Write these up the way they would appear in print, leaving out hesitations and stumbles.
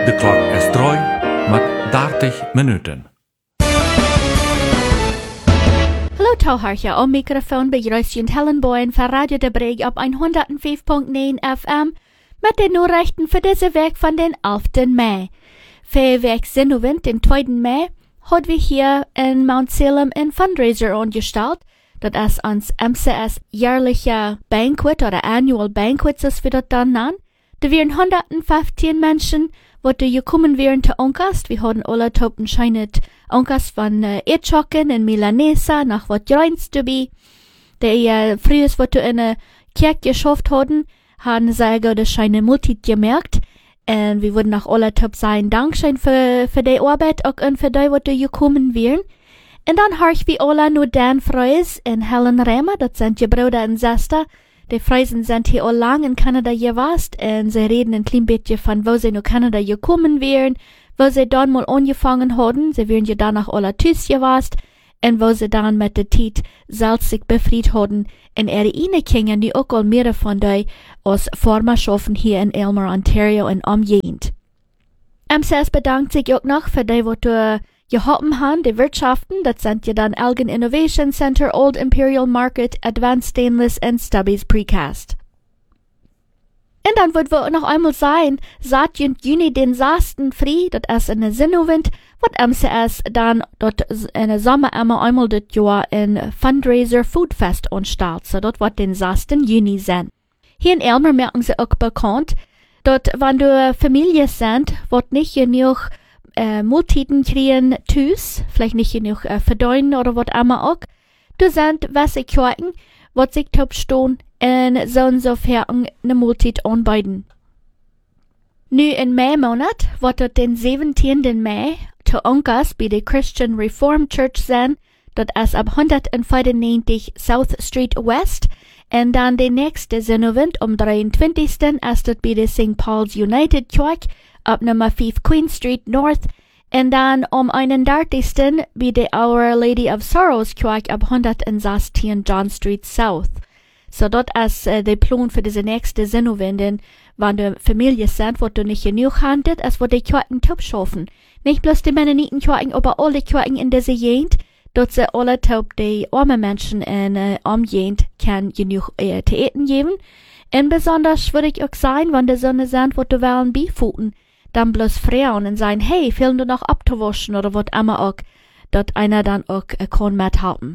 De klok is 3 met 30 minuten. Hallo Tauhartje, am Mikrofon begrüßt Helen Boyen für Radio de Breg op 105.9 FM mit den Nachrichten für diese Woche von den 11. Mai. Für Woche 7, den 2. Mai, haben wir hier in Mount Salem ein Fundraiser angestellt. Das ist uns MCS jährliche Banquet oder Annual Banquet, das wir das dann nennen. Da wären 115 Menschen, die gekommen wären zu Onkas. Wir haben alle Topen scheinet Onkas von Etschocken in Milanesa nach was Greins dabei. Die frühes, was in der Kirche geschafft haben sie das scheine Multit gemerkt. Und wir würden nach alle Top sein Dankeschön für die Arbeit und für die, die gekommen wären. Und dann habe ich wie alle nur Dan Freus und Helen Remer, das sind die Brüder und Schwester. Die Freisen sind hier all lang in Kanada gewesen und sie reden ein klein bisschen von, wo sie nach Kanada gekommen wären, wo sie dann mal angefangen haben. Sie wären ja danach alle Tüß gewesen und wo sie dann mit der Zeit selbst sich befreit haben in ihre Innekingen, die auch all mehrere von die aus Formerschaffen hier in Aylmer, Ontario und umgehend. MCS bedankt sich auch noch für die, die geholfen haben, die Wirtschaften, das sind ja dann Elgin Innovation Center, Old Imperial Market, Advanced Stainless und Stubby's Precast. Und dann wird wir noch einmal sein, seit Juni den 6. Früh, das ist in der Sinnowend, wird MCS dann dort in der Sommer einmal das Jahr ein Fundraiser Foodfest anstalt, so dort wird den 6. Juni sein. Hier in Aylmer merken sie auch bekannt, dort, wenn du Familie sind, wird nicht genug Multiten kriegen Tüß, vielleicht nicht genug verdeuen oder was immer auch. Du sind Wässer Kirchen, was sich top stehen und so insofern ne Multit anbieten. Nu in Mai-Monat wird dort den 17. Mai zu Onkas bei der Christian Reformed Church sein, dort ist ab 195 South Street West, und dann der nächste Sonnabend am 23. ist dort bei der St. Paul's United Church, ab Nummer 5 Queen Street North, und dann am 31. bei der Our Lady of Sorrows Kirche ab 116 John Street South. So dort ist der Plan für diese nächste Sonnenwende, wenn du Familie sind, wo du nicht genug handelt, als wo die Kirchen top schaffen. Nicht bloß die Mennonitenkirchen, aber alle Kirchen in dieser Gegend, dort sie alle top die armen Menschen in Umgegend kann genug zu eten geben. Und besonders würde ich auch sein, wenn die Sonne sind, wo du wollen beifußen, dann bloß Frauen und sagen, hey, fehlen du noch abzuwaschen oder was immer auch, dort einer dann auch kann mithalten.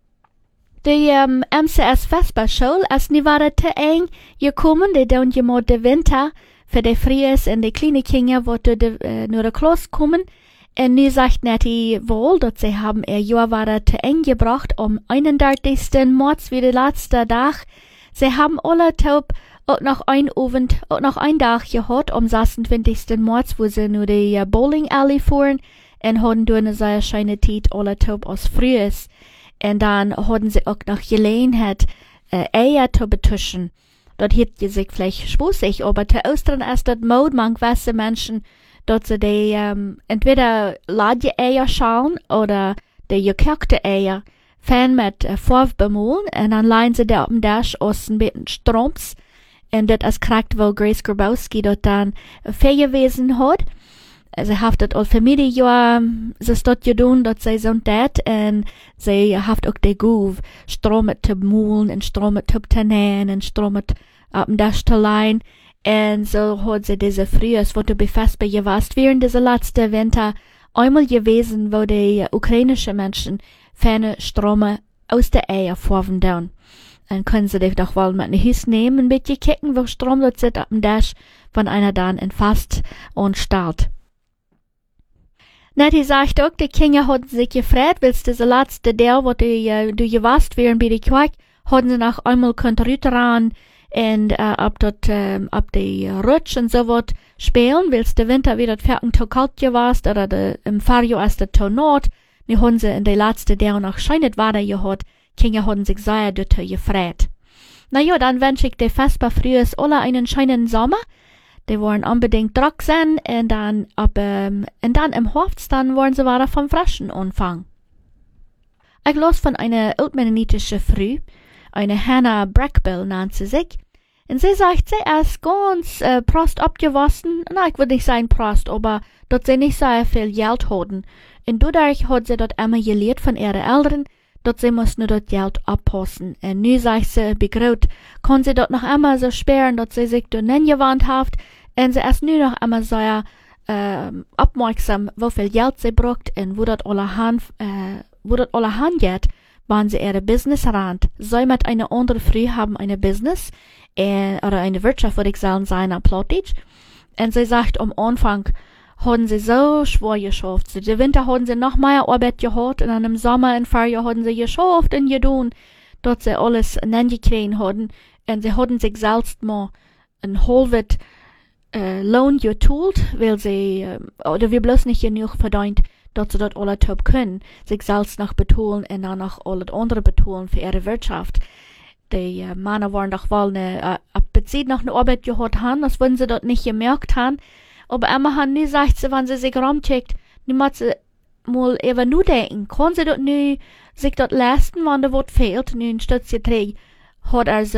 Die MCS Vesperschule ist nie weiter zu eng gekommen, die dann ja den Winter für die Fries und die kleinen Kinder, wo die nur der Klasse kommen. Und nu sagt nicht die wohl, dass sie haben ihr Jahr weiter zu eng gebracht, 31. März wie der letzte Tag. Sie haben alle taub auch noch ein Abend, auch noch ein Tag gehabt, 26. März, wo sie nur die Bowling Alley fuhren, und haben durch eine sehr schöne Zeit alle taub aus Frühes. Und dann haben sie auch noch Gelegenheit, Eier zu betuschen. Dort hat sie sich vielleicht spaßig, aber zu Ostern ist das Mode, man gewisse Menschen, dass sie die, entweder Ladje-Eier schauen oder die gekochte Eier, fan mit Farbe bemalen, und dann leihen sie da auf dem Dash aus ein bisschen Stroms. Und das ist korrekt, wo Grace Grabowski dort dann viel gewesen hat. Sie hat das all Familie ja, sie ist dort getan, dass sie so das, und sie hat auch die Guve, Strom zu malen, und Strom zu nähen, und Strom auf dem Dash zu leihen. Und so hat sie diese Frühes, wo du befasst bei warst, während dieser letzten Winter einmal gewesen, wo die ukrainische Menschen ferne Strome aus der Eier vorven down. Dann können sie dich doch wohl mit nach Hause nehmen, ein bisschen kicken, wo Strom dort sitzt auf dem Dash, von einer dann entfasst und starrt. Nettie sagt auch, die Kinder hatten sich gefreut, weil diese letzte Teil, wo du gewasst wären bei der Kirche, hatten sie noch einmal ran und ab die Rutsch und so was spielen, weil der Winter wieder fertig zu kalt gewasst, oder im Fahrjahr ist der zu Nord, die haben sie in der letzte Teil noch scheinet weiter gehabt, Kinder haben sich sehr dort gefreut. Na ja, dann wünsche ich dir fest bei Frühes alle einen schönen Sommer. Die wollen unbedingt trocken sein, und dann im Herbst, dann wollen sie weiter vom Frischen anfangen. Ich las von einer altmennonitischen Frau, eine Hannah Brackbill nennt sie sich, Und sie sagt, sie ist ganz Prost abgewaschen. Na, ich würde nicht sagen Prost, aber dort sie nicht sehr viel Geld hatten. Und dadurch hat sie dort immer gelehrt von ihren Eltern, dort sie mussten dort Geld abpassen. Und nu sagt sie, begraut, kann sie dort noch immer so sperren, dass sie sich dort nicht gewandt hat. Und sie ist nu noch immer sehr aufmerksam, wie viel Geld sie braucht und wo dort allerhand geht, wenn sie ihre Business rand. Sie mit einer anderen Frau haben eine Business, oder eine Wirtschaft, würde ich sagen, sein Plattdeutsch. Und sie sagt, am Anfang haben sie so schwer geschafft. So, im Winter haben sie noch mehr Arbeit gehabt und dann im Sommer und Frühjahr haben sie geschafft und getan, dass sie alles gekriegt haben. Und sie haben sich selbst mal ein halbes Lohn geteilt, weil sie, oder wir bloß nicht genug verdient, dass sie dort alle top können, sich selbst noch betonen und dann noch alles andere betonen für ihre Wirtschaft. Die Männer waren doch wohl Appetit nach einer Arbeit gehabt haben, das würden sie dort nicht gemerkt haben. Aber immer haben nie sagt sie, wenn sie sich rumcheckt, nie muss sie mal eben nur denken, kann sie dort nie sich dort leisten, wenn da was fehlt, nun statt sie trägt, hat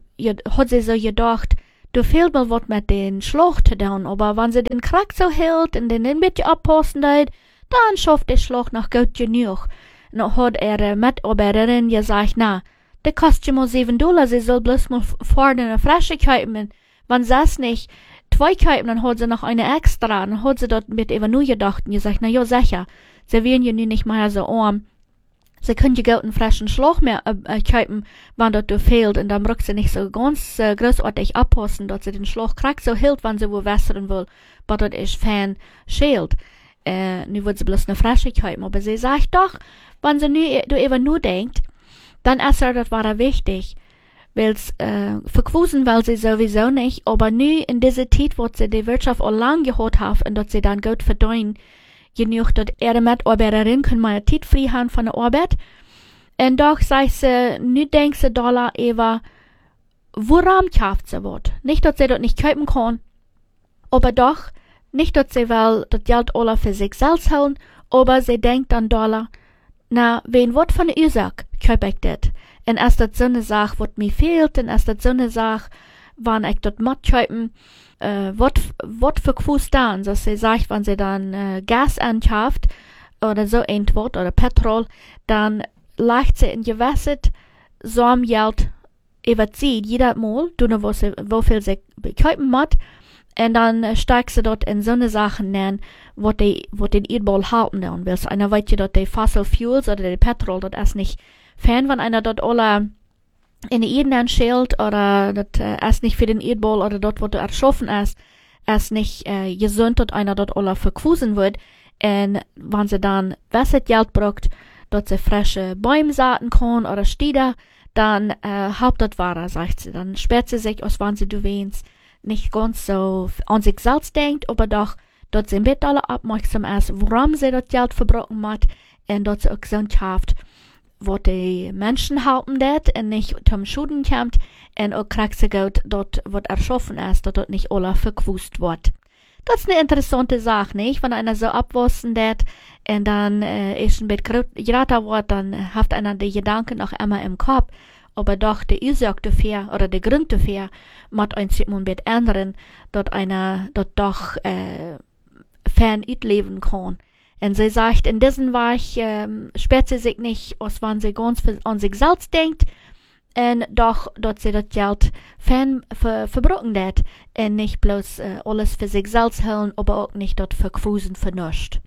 sie so gedacht, du fehlt mal was mit den Schlag zu tun, aber wenn sie den Krack so hält und den ein bisschen abpassen tut, dann schafft der Schlag noch gut genug. Und dann hat ihre Mitarbeiterin gesagt, na, der kostet mal $7, sie soll bloß mal vorne eine Flasche kaufen. Wenn sie es nicht 2 kaufen, dann hat sie noch eine extra. Dann hat sie dort mit eben nur gedacht und gesagt, na ja, sicher, sie werden ja nicht mehr so arm. Sie können ja gut einen frischen Schlag mehr kaufen, wenn dort fehlt. Und dann braucht sie nicht so ganz großartig abpassen, dass sie den Schlag krack so hält, wenn sie wo wässern will. Aber dort ist fein schält. Nu wird sie bloß eine Flasche kaufen. Aber sie sagt doch, wenn sie du eben nur denkt, dann ist das war wichtig. Weil's verquusen will sie sowieso nicht, aber nu in dieser Zeit, wo sie die Wirtschaft auch lang gehabt hat und dass sie dann gut verdienen, genug, dass ihre Mitarbeiterin können mal Zeit frei haben von der Arbeit. Und doch sagt sie, nu denkt sie Dollar über, woran kauft sie was? Nicht, dass sie dort nicht kaufen kann, aber doch, nicht, dass sie will, das Geld alle für sich selbst holen, aber sie denkt an Dollar, na, wen wat von der Ursache kaufe ich das? Und als das so eine Sache, was mir fehlt, und als das so eine Sache, wann ich das matt kaufen, wat für Fuß dann, so sie sagt, wenn sie dann Gas ankauft, oder so irgendwas, oder Petrol, dann legt sie in gewässert, so am Geld überzieht, jeder Mal, wo viel sie kaufen muss, und dann steigt sie dort in so eine Sachen nennen, wo den Erdball halten dann, weil einer weiß ja, dass die Fossil Fuels oder die Petrol, das ist nicht fern, wenn einer dort alle in die Erde schält, oder das ist nicht für den Erdball, oder dort, wo du erschaffen ist nicht gesund, dass einer dort alle verquusen wird, und wenn sie dann Wassergeld braucht, dass sie frische Bäume saaten kann, oder Stieder, dann haupt das wahrer, sagt sie, dann sperrt sie sich, als wenn sie du weinst, nicht ganz so an sich selbst denkt, aber doch, dass sie ein bisschen alle aufmerksam ist, warum sie das Geld verbrochen hat, und dass sie auch gesund schafft, wo die Menschen halten das, und nicht zum Schuden kommt, und auch kriegt sie gut, dort, was erschaffen ist, dass dort nicht alle verquust wird. Das ist eine interessante Sache, nicht? Wenn einer so abwassen das, und dann ist ein bisschen gerater wird, dann hat einer die Gedanken noch immer im Kopf, aber doch die Ursache dafür, oder der Grund dafür, muss ein bisschen ändern, dass einer dort doch fern leben kann. Und sie sagt, in diesem Weg sperrt sie sich nicht, als wenn sie ganz an sich selbst denkt, und doch, dass sie das Geld fern verbrochen hat, und nicht bloß alles für sich selbst holen, aber auch nicht dort verquusen vernuscht.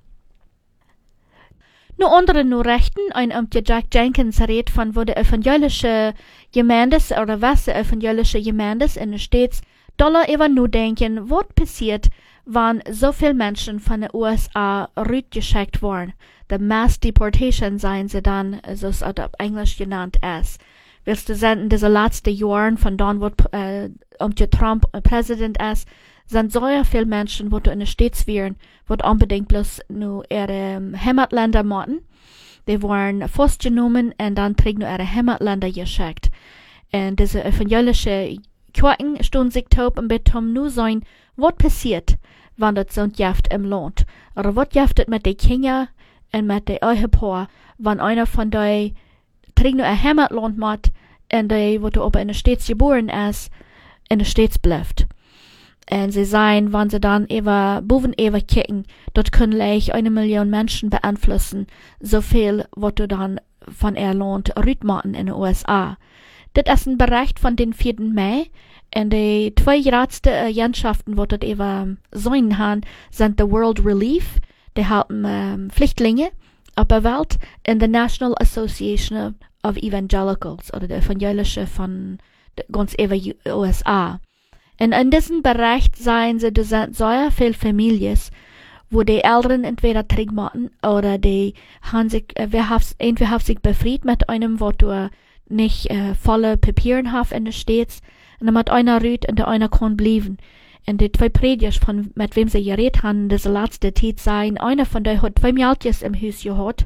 Nur andere Nachrichten, ein Jack Jenkins redet von, wo die evangelische Gemeindes, oder was die evangelische Gemeindes in den States, Dollar über nur denken, was passiert, wenn so viele Menschen von den USA rübergeschickt wurden. The Mass Deportation seien sie dann, so es auf Englisch genannt ist. Willst du sagen, in diesen letzten Jahren, von dann, wo Trump Präsident ist, sind so viele Menschen, die in den States wären, die unbedingt bloß nur ihre Heimatländer machen. Die wurden festgenommen und dann kriegen nur ihre Heimatländer geschickt. Und diese evangelische Kirchen stehen sich taub und bitten nur sein, was passiert, wenn das so jaft im Land. Oder was jaftet mit den Kindern und mit den Ehepaaren, wenn einer von denen trägt nur ein Heimatland macht, und die, wo du aber in der Stadt geboren ist, in der States bleibt. Und sie sagen, wenn sie dann boven kicken, dort können gleich 1 Million Menschen beeinflussen, so viel, was du dann von Land rütmachen in den USA. Das ist ein Bericht von den 4. Mai. Und die 2 größten Agentschaften, die dort sein haben, sind the World Relief, die haben Flüchtlinge auf der Welt, und the National Association of Evangelicals, oder die evangelische von ganz USA. Und in diesem Bereich sagen sie, da sind so viele Familien, wo die Eltern entweder Trick machen, oder die haben sich, entweder haben sich befriedet mit einem, wo du nicht volle Papieren hast in den States, und dann hat einer rüht und der einer kann bleiben. Und die 2 Prediger, mit wem sie geredet haben, diese letzte Zeit sagen, einer von denen hat 2 Mädchen im Haus gehabt,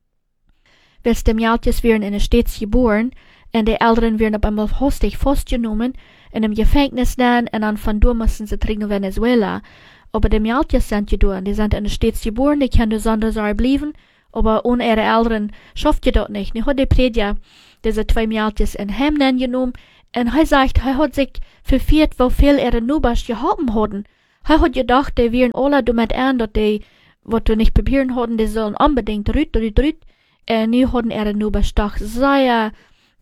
weil die Mädchen werden in den States geboren, und die Eltern werden auf einmal hastig festgenommen, in einem Gefängnis dann, und dann von da müssen sie zurück nach Venezuela. Aber die Mädchen sind geboren, die sind in den States geboren, die können besonders bleiben, aber ohne ihre Eltern schafft ihr das nicht. Nu hat die Prediger diese 2 Mädchen in Hemden genommen, und er sagt, er hat sich verfehlt, wie viel ihre Nubas gehabt hatten. Er hat gedacht, die wären alle damit an, dass die, was du nicht Papieren hatten, die sollen unbedingt rüt. Und nu hatten ihre Nubas doch wären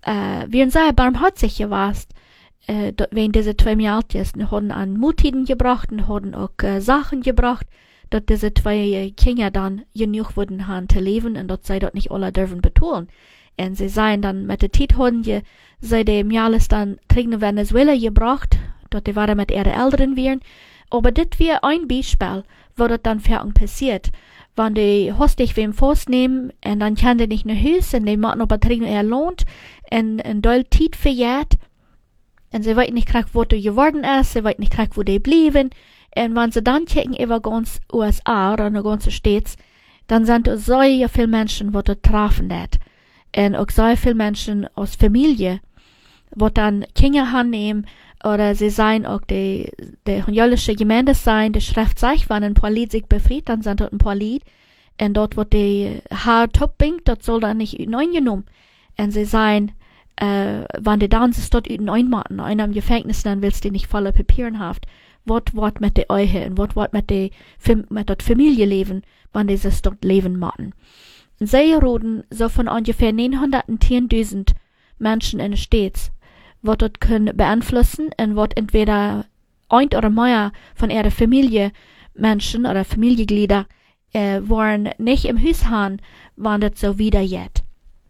sehr barmherzig gewesen, wenn diese 2 Mädchen hatten an Multiden gebracht und hatten auch Sachen gebracht, dass diese 2 Kinder dann genug wurden haben zu leben, und dass sie dort nicht alle dürfen betonen. Und sie seien dann mit der Zeit haben sie die Mädels dann nach Venezuela gebracht, dort die waren mit ihren Eltern wären. Aber das wäre ein Beispiel, wo das dann für uns passiert. Wenn die hostig wem festnehmen, und dann können die nicht nach Hause, und die machen aber ihr Land, und doll Zeit verjährt, und sie weiß nicht, wo du geworden ist, sie weiß nicht, wo die blieben. Und wenn sie dann checken über ganz USA oder eine ganze States, dann sind es so viele Menschen, die das treffen hat. Und auch so viele Menschen aus Familie, die dann Kinder annehmen, oder sie seien auch die evangelische Gemeinde sein, die Schrift sagt, wenn ein paar Lied sich befriedet, dann sind dort ein paar Lied, und dort, wo die Haar top bingt, dort soll dann nicht genommen. Und sie seien, wenn die Dances dort machen, einer im Gefängnis, dann willst du nicht volle Papieren haben. Was mit der Ehe, und was mit der Familienleben, wenn die das dort leben machen. Und sie reden so von ungefähr 910.000 Menschen in den States, was dort können beeinflussen, und was entweder ein oder mehr von ihrer Familie Menschen oder Familienglieder waren nicht im Haus haben, wann das so wieder geht.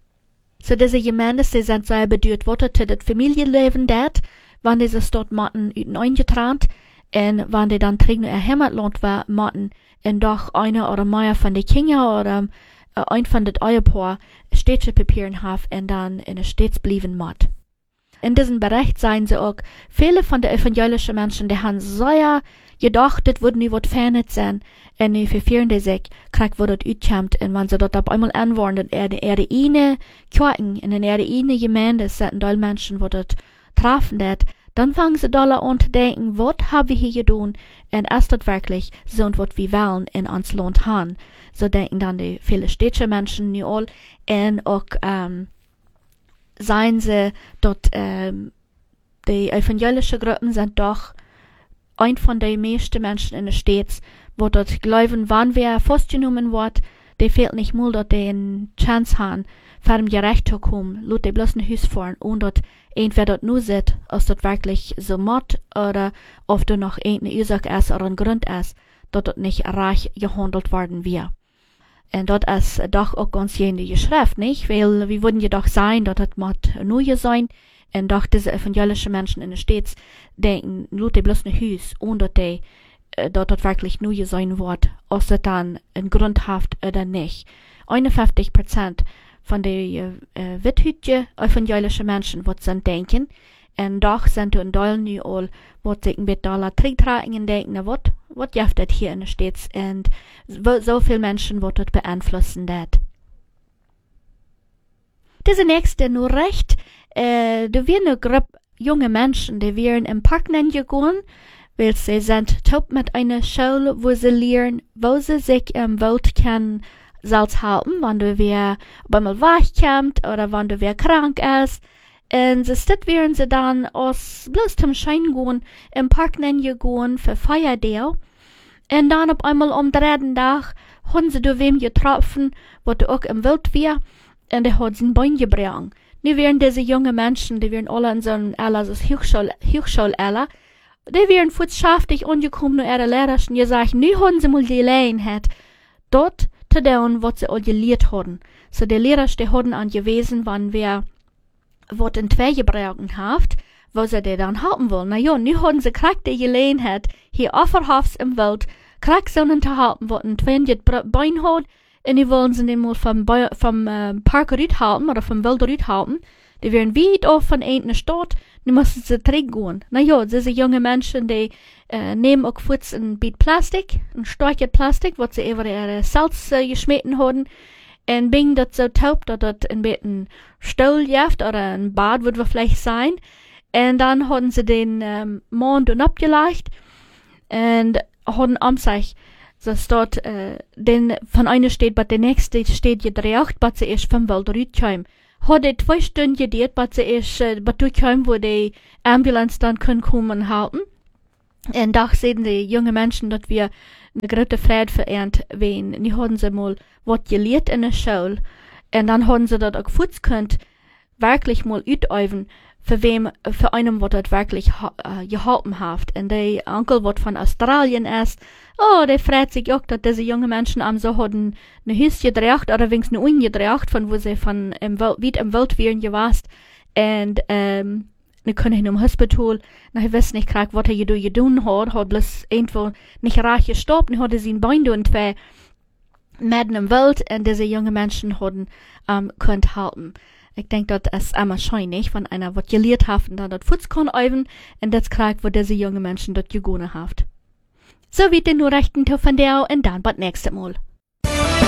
So diese Gemeinde, die sind sehr bedeutet, was das Familienleben dat, wann die das dort machen, eingetrannt, und wann die dann trinken ihr Heimatland war, machen, und doch einer oder mehr von den Kindern oder ein von den Ehepaar städtische Papieren haben, und dann in den States blieben muss. In diesem Bericht sagen sie auch, viele von den evangelischen Menschen, die haben so gedacht, das würde nie was verändert sein, und nu verfehlen die sich, krieg wo das utkommt, und wenn sie dort auf einmal anworden, und eine Kirchen, in eine Gemeinde sind da Menschen, die das treffen, dann fangen sie da an zu denken, was haben wir hier getan, und ist das wirklich so, und was wir wollen in uns Land haben. So denken dann die viele städtische Menschen nu all, und auch, seien sie dort, die evangelische Gruppen sind doch ein von den meisten Menschen in den States, wo dort glauben, wann wer festgenommen wird, die fehlt nicht mal, dass die eine Chance haben, vor dem Gericht zu kommen, laut die bloß ein Haus fahren, und dort entweder dort nur sieht, ob das wirklich so macht, oder ob da noch eine Ursache ist oder ein Grund ist, dass dort nicht reich gehandelt worden wird. Und dort ist doch auch ganz jenige Schrift, nicht? Weil wir würden jedoch sein, dass das nur sein, und doch diese evangelischen Menschen in den States denken, nur die bloß ein Haus, und dass die, dort das wirklich nur sein wird, ob es dann einen Grund hat oder nicht. 51% von den witthütigen evangelischen Menschen, was sie denken, und doch sind in Deutschland nu all, was sich mit Dollar trinken und denken, was jaft das hier in den States, und so viele Menschen, was das beeinflussen dat. Diese nächste nur recht, da wir eine Gruppe junge Menschen, die wären im Park gegangen, weil sie sind top mit einer Schule, wo sie lernen, wo sie sich im Welt können selbst halten, wenn du wer einmal wachkommt oder wenn du wer krank ist, En ze stit wären ze dann aus bloß zum Schein gehen, im Park nennen gehen für Feierdeel. En dann op einmal am dritten Tag haben sie da wem getroffen, wat auch im Wild war, und der hat sie ein Bein gebracht. Nu wären diese junge Menschen, die wären alle in so einem Alter, so Hochschulalter, die wären futschaftig angekommen und ihre Lehrer und gesagt, nu haben sie mal die Gelegenheit, dort zu tun, was sie all gelehrt haben. So die Lehrer, die haben angewiesen, wann wer wat in zwei gebrauchen haft, wo sie die dann halten wollen. Na ja, nu haben sie kriegt die Gelegenheit, hier offerhafts im Wald, kriegt sie zu halten, wat in zwei Bein hat, und die wollen sie den mal vom Park halten, oder vom Wald halten. Die werden weit auf von einer Stadt, nu müssen sie zurückgehen. Na ja, diese junge Menschen, die nehmen auch kurz ein Bit Plastik, ein Stückchen Plastik, was sie über ihre Salz geschmeten haben, und bringen das so taub, dass das ein bisschen Stuhl jaft, oder ein Bad wird vielleicht sein. Und dann haben sie den Mond und abgelegt, und haben am sich, dass dort den von einer steht, bei der nächste steht gedreht, was sie erst vom Wald rüberkommen. Hat 2 Stunden gedauert, bis sie erst durchkommen, wo die Ambulance dann können kommen und halten. Und da sehen die jungen Menschen, dass wir eine große Freude verehrt werden. Die haben sie mal was gelehrt in der Schule. Und dann haben sie das auch futz könnt, wirklich mal üben, für einen, was das wirklich geholfen hat. Und der Onkel, was von Australien ist, der freut sich auch, dass diese jungen Menschen am so hatten eine Hüsse gedreht, oder wenigstens eine Uni gedreht, von wo sie von weit im Wald wären gewast. Und, nu können ihn im Hospital, na, ich weiß nicht, was er getan hat bloß irgendwo nicht reich gestorben, hat er sein Bein und zwei mitten im Wald, und diese jungen Menschen hatten, können halten. Ich denke, das ist immer scheunig, wenn einer was gelehrt hat, und dann das Futz kann üben, und das kriegt, wo diese jungen Menschen das gewonnen haben. So wie den Nachrichten von der, und dann bis nächstes Mal.